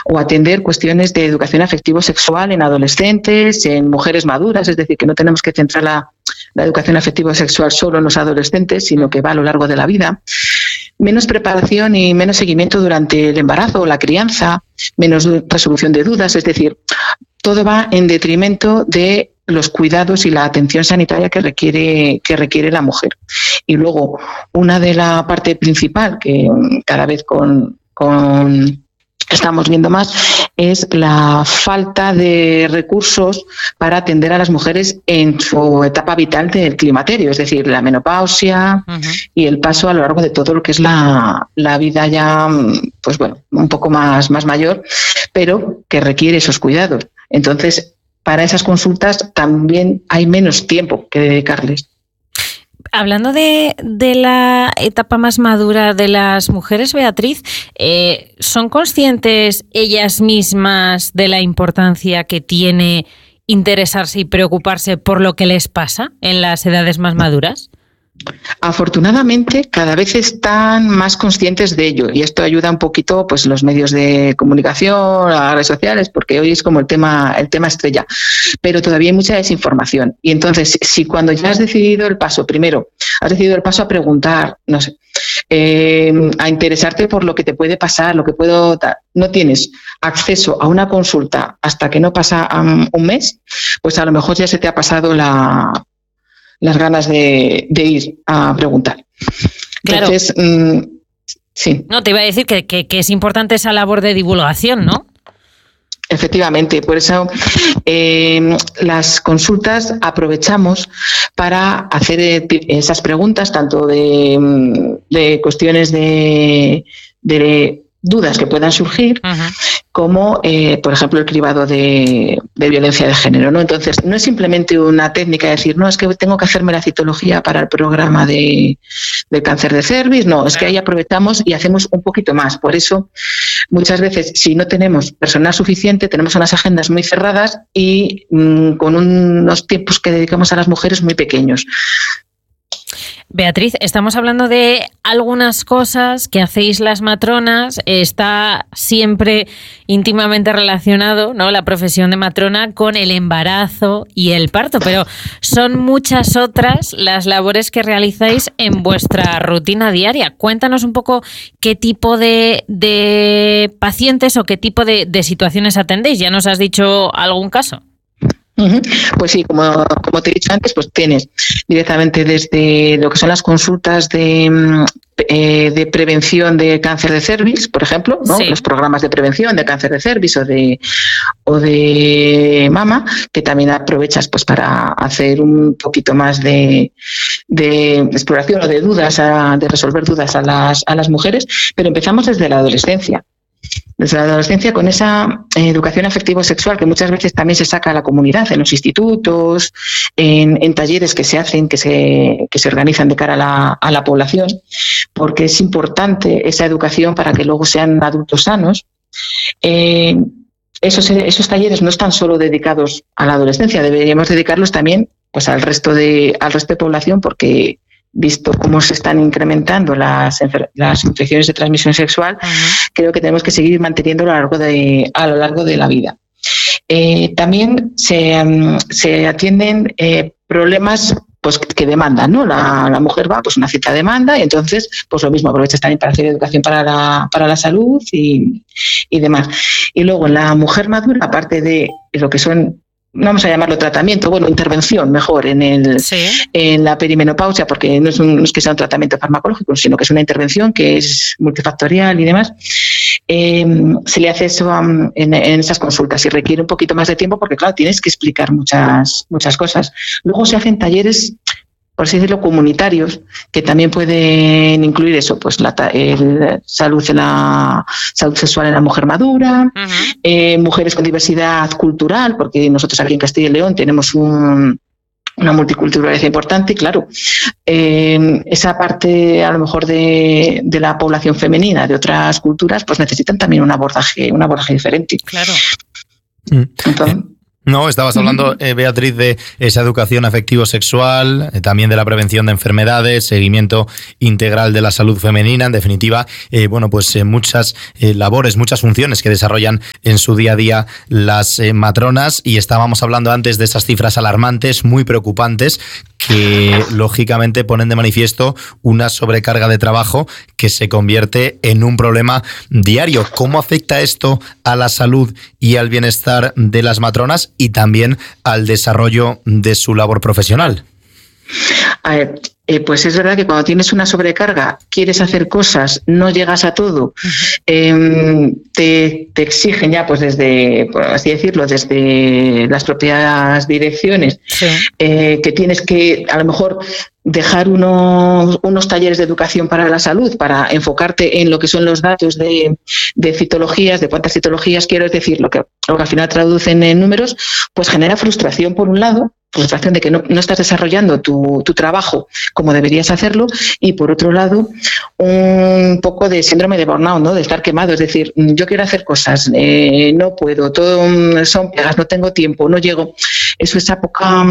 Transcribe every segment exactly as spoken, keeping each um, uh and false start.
o atender cuestiones de educación afectivo-sexual en adolescentes, en mujeres maduras, es decir, que no tenemos que centrar la, la educación afectivo-sexual solo en los adolescentes, sino que va a lo largo de la vida. Menos preparación y menos seguimiento durante el embarazo o la crianza, menos resolución de dudas, es decir, todo va en detrimento de los cuidados y la atención sanitaria que requiere que requiere la mujer. Y luego, una de la parte principal que cada vez con, con estamos viendo más es la falta de recursos para atender a las mujeres en su etapa vital del climaterio, es decir, la menopausia uh-huh. y el paso a lo largo de todo lo que es la, la vida ya, pues bueno, un poco más, más mayor, pero que requiere esos cuidados. Entonces, para esas consultas también hay menos tiempo que dedicarles. Hablando de, de la etapa más madura de las mujeres, Beatriz, eh, ¿son conscientes ellas mismas de la importancia que tiene interesarse y preocuparse por lo que les pasa en las edades más maduras? Afortunadamente, cada vez están más conscientes de ello y esto ayuda un poquito, pues, los medios de comunicación, las redes sociales, porque hoy es como el tema, el tema estrella. Pero todavía hay mucha desinformación. Y entonces, si cuando ya has decidido el paso, primero, has decidido el paso a preguntar, no sé, eh, a interesarte por lo que te puede pasar, lo que puedo dar, no tienes acceso a una consulta hasta que no pasa um, un mes, pues a lo mejor ya se te ha pasado la las ganas de, de ir a preguntar. Claro. Entonces, mmm, sí. No, te iba a decir que, que, que es importante esa labor de divulgación, ¿no? Efectivamente, por eso eh, las consultas aprovechamos para hacer esas preguntas, tanto de, de cuestiones de, de dudas que puedan surgir, uh-huh. como, eh, por ejemplo, el cribado de, de violencia de género, ¿no? Entonces, no es simplemente una técnica de decir, no, es que tengo que hacerme la citología para el programa de, del cáncer de cervix, no, es que ahí aprovechamos y hacemos un poquito más. Por eso, muchas veces, si no tenemos personal suficiente, tenemos unas agendas muy cerradas y mmm, con unos tiempos que dedicamos a las mujeres muy pequeños. Beatriz, estamos hablando de algunas cosas que hacéis las matronas, está siempre íntimamente relacionado, ¿no?, la profesión de matrona con el embarazo y el parto, pero son muchas otras las labores que realizáis en vuestra rutina diaria. Cuéntanos un poco qué tipo de, de pacientes o qué tipo de, de situaciones atendéis. ¿Ya nos has dicho algún caso? Uh-huh. Pues sí, como, como te he dicho antes, pues tienes directamente desde lo que son las consultas de, eh, de prevención de cáncer de cervix, por ejemplo, ¿no? Sí. Los programas de prevención de cáncer de cervix o de o de mama, que también aprovechas pues para hacer un poquito más de, de exploración o de dudas, a, de resolver dudas a las, a las mujeres, pero empezamos desde la adolescencia. Desde la adolescencia con esa eh, educación afectivo-sexual que muchas veces también se saca a la comunidad, en los institutos, en, en talleres que se hacen, que se, que se organizan de cara a la, a la población, porque es importante esa educación para que luego sean adultos sanos. Eh, esos, esos talleres no están solo dedicados a la adolescencia, deberíamos dedicarlos también pues al resto de, al resto de población, porque visto cómo se están incrementando las, las infecciones de transmisión sexual, uh-huh. creo que tenemos que seguir manteniéndolo a lo largo de, a lo largo de la vida. Eh, también se, um, se atienden eh, problemas pues que demandan, ¿no? La, la mujer va, pues una cierta demanda y entonces pues lo mismo, aprovechas también para hacer educación para la, para la salud y, y demás. Y luego en la mujer madura, aparte de lo que son, vamos a llamarlo tratamiento, bueno, intervención mejor en el sí. en la perimenopausia, porque no es, un, no es que sea un tratamiento farmacológico, sino que es una intervención que es multifactorial y demás, eh, se le hace eso um, en, en esas consultas y requiere un poquito más de tiempo porque, claro, tienes que explicar muchas, muchas cosas. Luego se hacen talleres, por así decirlo, comunitarios, que también pueden incluir eso, pues la el, salud en la salud sexual en la mujer madura, uh-huh. eh, mujeres con diversidad cultural, porque nosotros aquí en Castilla y León tenemos un, una multiculturalidad importante y claro, eh, esa parte a lo mejor de, de la población femenina de otras culturas, pues necesitan también un abordaje, un abordaje diferente. Claro. Entonces, No, estabas hablando, eh, Beatriz, de esa educación afectivo-sexual, eh, también de la prevención de enfermedades, seguimiento integral de la salud femenina, en definitiva, eh, bueno, pues eh, muchas eh, labores, muchas funciones que desarrollan en su día a día las eh, matronas, y estábamos hablando antes de esas cifras alarmantes, muy preocupantes, que lógicamente ponen de manifiesto una sobrecarga de trabajo que se convierte en un problema diario. ¿Cómo afecta esto a la salud y al bienestar de las matronas y también al desarrollo de su labor profesional? A ver, eh, pues es verdad que cuando tienes una sobrecarga, quieres hacer cosas, no llegas a todo, eh, te, te exigen ya, pues desde, por así decirlo, desde las propias direcciones, sí. eh, que tienes que, a lo mejor, dejar unos, unos talleres de educación para la salud, para enfocarte en lo que son los datos de, de citologías, de cuántas citologías quiero, es decir, lo que, lo que al final traducen en números, pues genera frustración por un lado, frustración de que no, no estás desarrollando tu, tu trabajo como deberías hacerlo, y por otro lado un poco de síndrome de burnout, ¿no? De estar quemado, es decir, yo quiero hacer cosas, eh, no puedo, todo son pegas, no tengo tiempo, no llego. Eso, esa poca,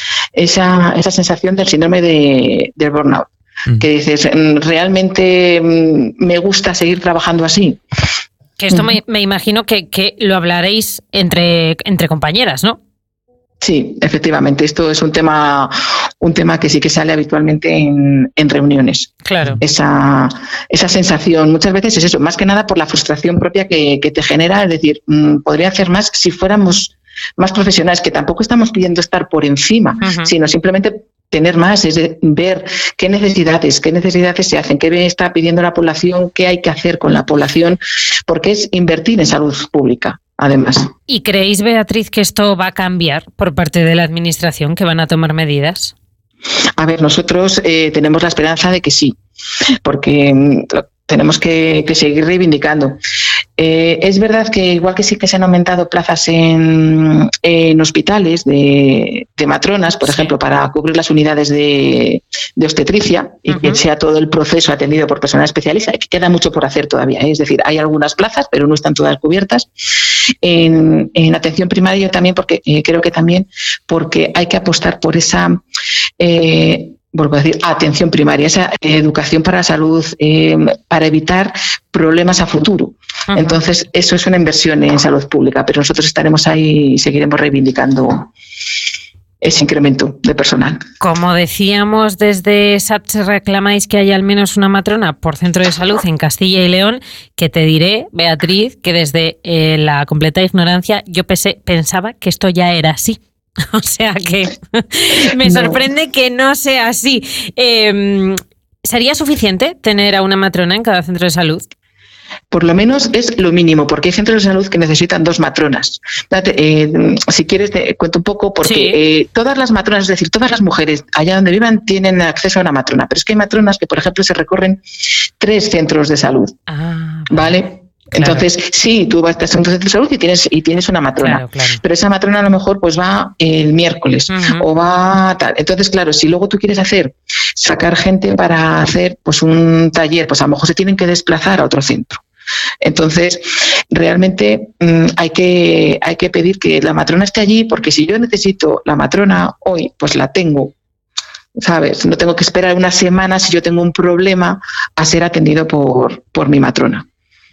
esa, esa sensación del síndrome de, del burnout, mm. que dices, ¿realmente me gusta seguir trabajando así? Que esto mm. me, me imagino que, que lo hablaréis entre, entre compañeras, ¿no? Sí, efectivamente. Esto es un tema, un tema que sí que sale habitualmente en, en reuniones. Claro. Esa, esa sensación, muchas veces es eso, más que nada por la frustración propia que, que te genera, es decir, mmm, podría hacer más si fuéramos más profesionales, que tampoco estamos pidiendo estar por encima, uh-huh. sino simplemente tener más, es de ver qué necesidades, qué necesidades se hacen, qué está pidiendo la población, qué hay que hacer con la población, porque es invertir en salud pública, además. ¿Y creéis, Beatriz, que esto va a cambiar por parte de la Administración, que van a tomar medidas? A ver, nosotros eh, tenemos la esperanza de que sí, porque mm, tenemos que, que seguir reivindicando. Eh, es verdad que igual que sí que se han aumentado plazas en, en hospitales de, de matronas, por sí. ejemplo, para cubrir las unidades de, de obstetricia y uh-huh. que sea todo el proceso atendido por personal especialista, que queda mucho por hacer todavía, ¿eh? Es decir, hay algunas plazas, pero no están todas cubiertas. En, en atención primaria también, porque eh, creo que también porque hay que apostar por esa... Eh, vuelvo a decir, atención primaria, esa educación para la salud, eh, para evitar problemas a futuro. Uh-huh. Entonces, eso es una inversión en salud pública, pero nosotros estaremos ahí y seguiremos reivindicando ese incremento de personal. Como decíamos, desde S A T reclamáis que haya al menos una matrona por centro de salud en Castilla y León, que te diré, Beatriz, que desde eh, la completa ignorancia yo pensé, pensaba que esto ya era así. O sea que me sorprende no. que no sea así. Eh, ¿Sería suficiente tener a una matrona en cada centro de salud? Por lo menos es lo mínimo, porque hay centros de salud que necesitan dos matronas. Eh, si quieres te cuento un poco, porque sí. eh, todas las matronas, es decir, todas las mujeres allá donde vivan tienen acceso a una matrona, pero es que hay matronas que, por ejemplo, se recorren tres centros de salud, ah, ¿vale? Claro. Entonces, sí, tú vas a un centro de salud y tienes y tienes una matrona, claro, claro. pero esa matrona a lo mejor pues va el miércoles uh-huh. o va tal. Entonces, claro, si luego tú quieres hacer, sacar gente para hacer pues un taller, pues a lo mejor se tienen que desplazar a otro centro. Entonces, realmente mmm, hay que hay que pedir que la matrona esté allí, porque si yo necesito la matrona hoy, pues la tengo. ¿Sabes? No tengo que esperar una semana si yo tengo un problema a ser atendido por, por mi matrona.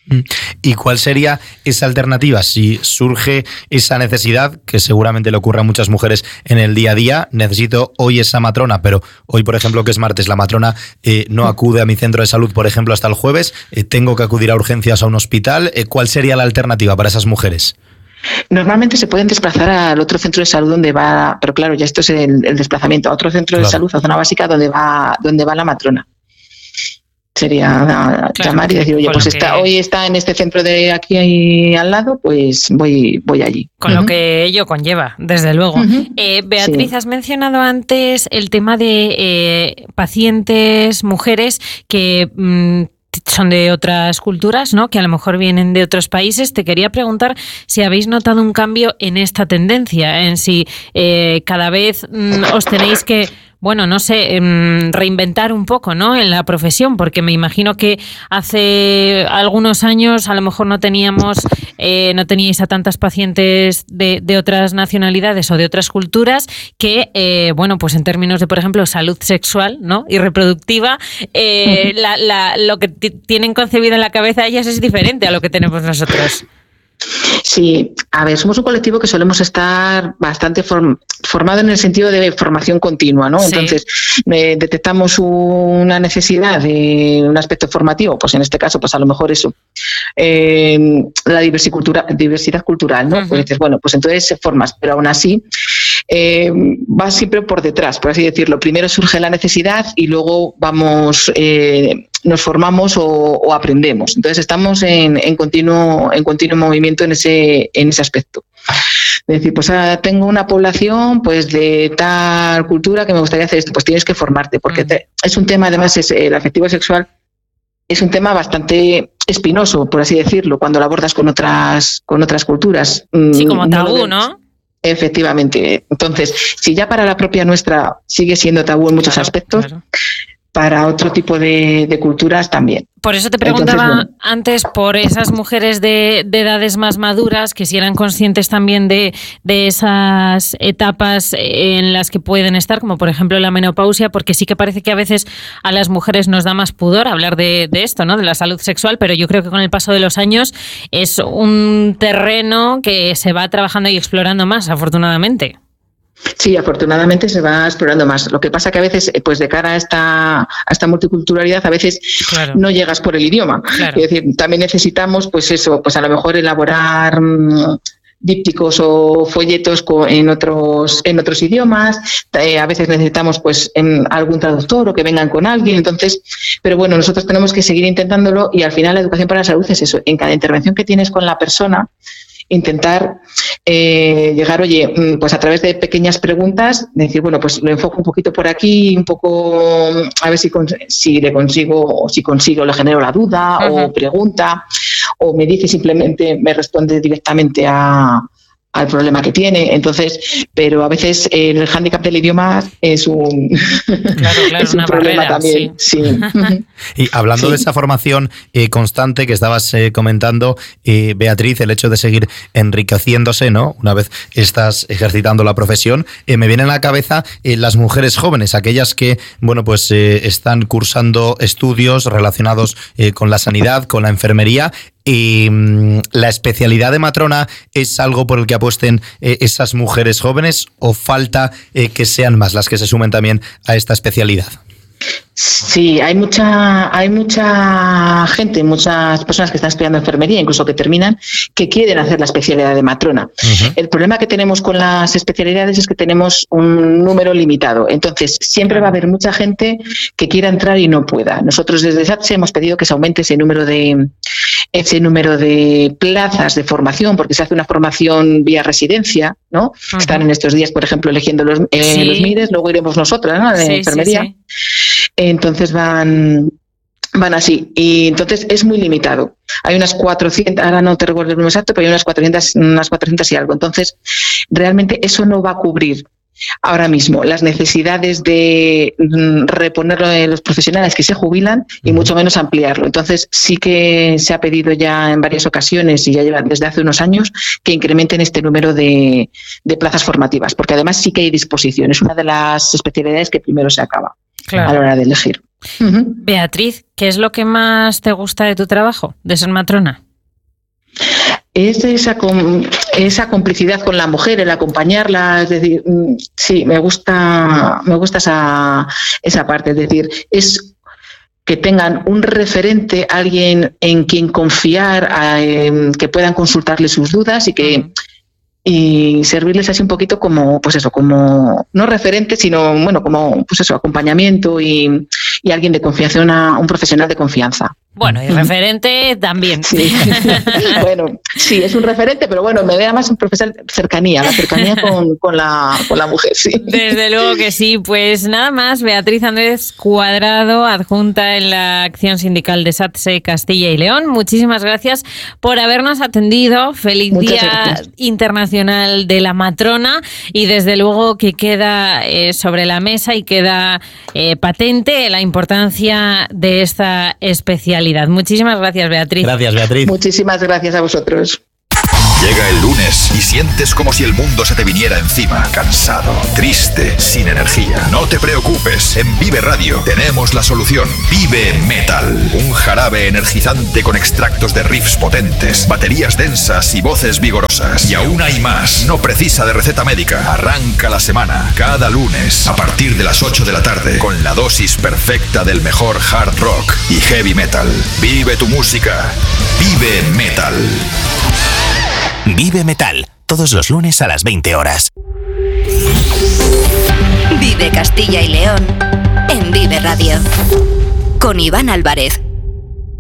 ¿Y cuál sería esa alternativa? Si surge esa necesidad, que seguramente le ocurre a muchas mujeres en el día a día, necesito hoy esa matrona, pero hoy, por ejemplo, que es martes, la matrona eh, no acude a mi centro de salud, por ejemplo, hasta el jueves, eh, tengo que acudir a urgencias a un hospital. Eh, ¿Cuál sería la alternativa para esas mujeres? Normalmente se pueden desplazar al otro centro de salud donde va, pero claro, ya esto es el, el desplazamiento, a otro centro claro. de salud, a zona básica donde va, donde va la matrona. Sería claro, llamar y decir, oye, pues está, que... hoy está en este centro de aquí ahí al lado, pues voy voy allí. Con uh-huh. lo que ello conlleva, desde luego. Uh-huh. Eh, Beatriz, sí. has mencionado antes el tema de eh, pacientes, mujeres que... Mmm, son de otras culturas, ¿no? Que a lo mejor vienen de otros países. Te quería preguntar si habéis notado un cambio en esta tendencia, en si eh, cada vez mm, os tenéis que, bueno, no sé, mm, reinventar un poco, ¿no? En la profesión, porque me imagino que hace algunos años a lo mejor no teníamos, eh, no teníais a tantas pacientes de, de otras nacionalidades o de otras culturas que, eh, bueno, pues en términos de, por ejemplo, salud sexual, ¿no? Y reproductiva, eh, la, la, lo que t- tienen concebido en la cabeza ellas es diferente a lo que tenemos nosotros. Sí, a ver, somos un colectivo que solemos estar bastante form- formado en el sentido de formación continua, ¿no? Sí. Entonces, eh, detectamos una necesidad de un aspecto formativo, pues en este caso, pues a lo mejor eso, eh, la diversidad cultural, diversidad cultural, ¿no? Uh-huh. Pues dices, bueno, pues entonces se formas, pero aún así eh, va siempre por detrás, por así decirlo. Primero surge la necesidad y luego vamos... Eh, nos formamos o, o aprendemos. Entonces estamos en, en continuo en continuo movimiento en ese en ese aspecto. Es decir, pues ah, tengo una población pues de tal cultura que me gustaría hacer esto, pues tienes que formarte, porque te, es un tema, además, es el afectivo sexual es un tema bastante espinoso, por así decirlo, cuando lo abordas con otras con otras culturas. Sí, como tabú, ¿no? Efectivamente. Entonces, si ya para la propia nuestra sigue siendo tabú en muchos claro, aspectos, claro. Para otro tipo de, de culturas también. Por eso te preguntaba Entonces, bueno. antes por esas mujeres de, de edades más maduras, que si eran conscientes también de, de esas etapas en las que pueden estar, como por ejemplo la menopausia, porque sí que parece que a veces a las mujeres nos da más pudor hablar de, de esto, ¿no? De la salud sexual, pero yo creo que con el paso de los años es un terreno que se va trabajando y explorando más, afortunadamente. Sí, afortunadamente se va explorando más. Lo que pasa que a veces, pues de cara a esta, a esta multiculturalidad, a veces claro. no llegas por el idioma. Claro. Es decir, también necesitamos, pues eso, pues a lo mejor elaborar mmm, dípticos o folletos en otros en otros idiomas. Eh, a veces necesitamos, pues, en algún traductor o que vengan con alguien. Entonces, pero bueno, nosotros tenemos que seguir intentándolo y al final la educación para la salud es eso. En cada intervención que tienes con la persona, intentar eh, llegar, oye, pues a través de pequeñas preguntas, decir, bueno, pues lo enfoco un poquito por aquí, un poco, a ver si, si le consigo, o si consigo, le genero la duda uh-huh. o pregunta, o me dice simplemente, me responde directamente a, al problema que tiene. Entonces, pero a veces el hándicap del idioma es un, claro, claro, es un problema barrera, también. Sí. Sí. Y hablando sí. de esa formación eh, constante que estabas eh, comentando, eh, Beatriz, el hecho de seguir enriqueciéndose, ¿no? Una vez estás ejercitando la profesión, eh, me viene a la cabeza eh, las mujeres jóvenes, aquellas que, bueno, pues eh, están cursando estudios relacionados eh, con la sanidad, con la enfermería. ¿Y mmm, la especialidad de matrona es algo por el que apuesten eh, esas mujeres jóvenes o falta eh, que sean más las que se sumen también a esta especialidad? Sí, hay mucha, hay mucha gente, muchas personas que están estudiando enfermería, incluso que terminan, que quieren hacer la especialidad de matrona. Uh-huh. El problema que tenemos con las especialidades es que tenemos un número limitado. Entonces, siempre va a haber mucha gente que quiera entrar y no pueda. Nosotros desde SATSE hemos pedido que se aumente ese número de ese número de plazas de formación, porque se hace una formación vía residencia, ¿no? Uh-huh. Están en estos días, por ejemplo, eligiendo los, eh, sí. los MIRES, luego iremos nosotras, ¿no? De sí, enfermería. Sí, sí. Entonces van, van así. Y entonces es muy limitado. Hay unas cuatrocientas, ahora no te recuerdo el número exacto, pero hay unas cuatrocientas, unas cuatrocientas y algo. Entonces, realmente eso no va a cubrir ahora mismo las necesidades de reponerlo de los profesionales que se jubilan y mucho menos ampliarlo. Entonces sí que se ha pedido ya en varias ocasiones y ya lleva desde hace unos años que incrementen este número de, de plazas formativas, porque además sí que hay disposición. Es una de las especialidades que primero se acaba claro. a la hora de elegir. Uh-huh. Beatriz, ¿qué es lo que más te gusta de tu trabajo, de ser matrona? Es esa, esa complicidad con la mujer, el acompañarla, es decir, sí, me gusta, me gusta esa, esa parte, es decir, es que tengan un referente, alguien en quien confiar, eh, que puedan consultarle sus dudas y que uh-huh. y servirles así un poquito como, pues eso, como no referente, sino bueno, como pues eso, acompañamiento y, y alguien de confianza, una, un profesional de confianza. Bueno, y referente también. Sí. Bueno, sí, es un referente, pero bueno, me da más un profesor cercanía, la cercanía con, con, la, con la mujer, sí. Desde luego que sí. Pues nada más, Beatriz Andrés Cuadrado, adjunta en la Acción Sindical de SATSE Castilla y León. Muchísimas gracias por habernos atendido. Feliz Muchas Día gracias. Internacional de la Matrona y desde luego que queda eh, sobre la mesa y queda eh, patente la importancia de esta especialidad. Muchísimas gracias, Beatriz. Gracias, Beatriz. Muchísimas gracias a vosotros. Llega el lunes y sientes como si el mundo se te viniera encima. Cansado, triste, sin energía. No te preocupes, en Vive Radio tenemos la solución. Vive Metal, un jarabe energizante con extractos de riffs potentes, baterías densas y voces vigorosas. Y aún hay más, no precisa de receta médica. Arranca la semana, cada lunes, a partir de las ocho de la tarde, con la dosis perfecta del mejor hard rock y heavy metal. Vive tu música, Vive Metal. Vive Metal, todos los lunes a las veinte horas. Vive Castilla y León en Vive Radio, con Iván Álvarez.